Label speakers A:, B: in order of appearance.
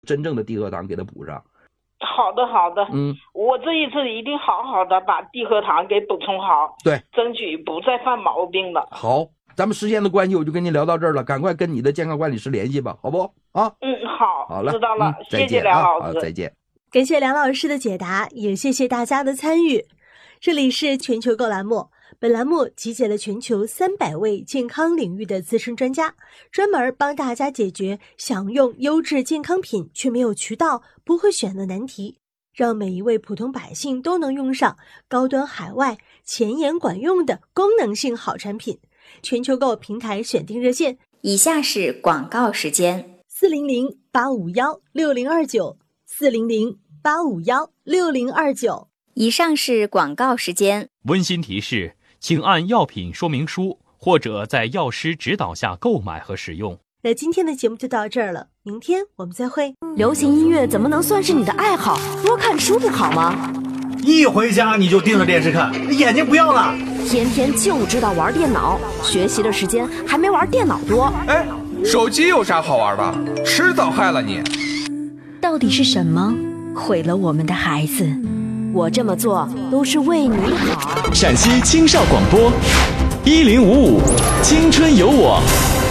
A: 真正的低核糖给它补上。
B: 好的，我这一次一定好好的把低核糖给补充好，
A: 对，
B: 争取不再犯毛病了。
A: 好，咱们时间的关系，我就跟您聊到这儿了，赶快跟你的健康管理师联系吧，好不？啊，好了，
B: 知道了，
A: 再见，
B: 谢谢梁老师，
A: 好，再见。
C: 感谢梁老师的解答，也谢谢大家的参与。这里是全球购栏目，本栏目集结了全球300位健康领域的资深专家，专门帮大家解决想用优质健康品却没有渠道、不会选的难题，让每一位普通百姓都能用上高端海外、前沿管用的功能性好产品。全球购平台选定热线，
D: 以下是广告时间
C: ：400-851-6029，400-851-6029。
D: 以上是广告时间。
E: 温馨提示，请按药品说明书或者在药师指导下购买和使用。
C: 那今天的节目就到这儿了，明天我们再会。
F: 流行音乐怎么能算是你的爱好？多看书不好吗？
G: 一回家你就盯着电视看，眼睛不要了。
F: 天天就知道玩电脑，学习的时间还没玩电脑多。
H: 哎，手机有啥好玩的？迟早害了你。
F: 到底是什么毁了我们的孩子？我这么做都是为你好。
I: 陕西青少广播1055，青春有我。